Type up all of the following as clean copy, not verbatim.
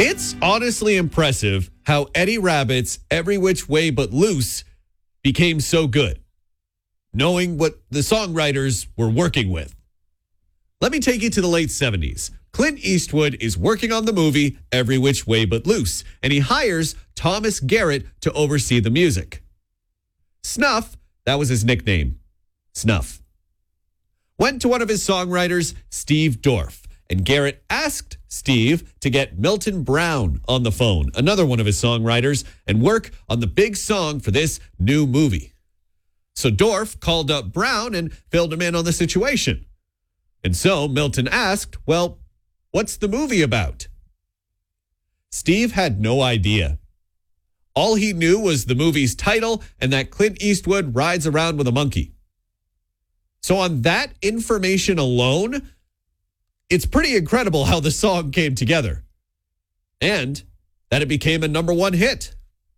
It's honestly impressive how Eddie Rabbitt's Every Which Way But Loose became so good, knowing what the songwriters were working with. Let me take you to the late 70s. Clint Eastwood is working on the movie Every Which Way But Loose, and he hires Thomas Garrett to oversee the music. Snuff, that was his nickname, Snuff, went to one of his songwriters, Steve Dorff, and Garrett asked Steve to get Milton Brown on the phone, another one of his songwriters, and work on the big song for this new movie. So Dorff called up Brown and filled him in on the situation. And so Milton asked, well, what's the movie about? Steve had no idea. All he knew was the movie's title and that Clint Eastwood rides around with a monkey. So on that information alone, it's pretty incredible how the song came together and that it became a #1 hit.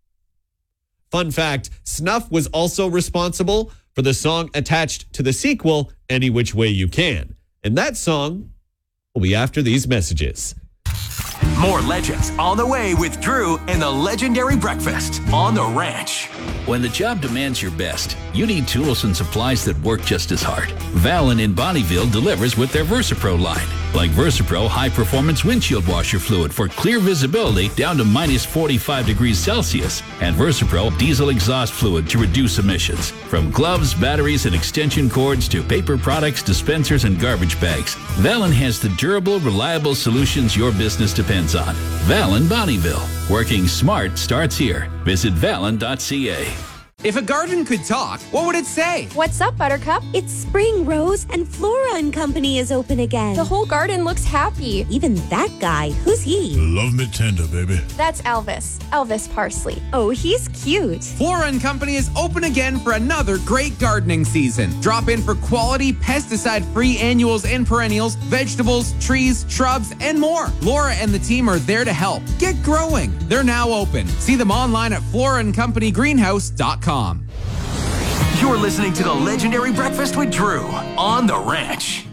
Fun fact, Snuff was also responsible for the song attached to the sequel, Any Which Way You Can. And that song will be after these messages. More legends on the way with Drew and the legendary breakfast on the ranch. When the job demands your best, you need tools and supplies that work just as hard. Valin in Bonnyville delivers with their VersaPro line, like VersaPro high-performance windshield washer fluid for clear visibility down to minus 45 degrees Celsius, and VersaPro diesel exhaust fluid to reduce emissions. From gloves, batteries, and extension cords to paper products, dispensers, and garbage bags, Valin has the durable, reliable solutions your business depends on. Valin Bonnyville. Working smart starts here. Visit valin.ca. If a garden could talk, what would it say? What's up, Buttercup? It's spring, Rose, and Flora and Company is open again. The whole garden looks happy. Even that guy, who's he? Love me tender, baby. That's Elvis. Elvis Parsley. Oh, he's cute. Flora and Company is open again for another great gardening season. Drop in for quality, pesticide-free annuals and perennials, vegetables, trees, shrubs, and more. Laura and the team are there to help. Get growing. They're now open. See them online at floraandcompanygreenhouse.com. You're listening to the legendary breakfast with Drew on the ranch.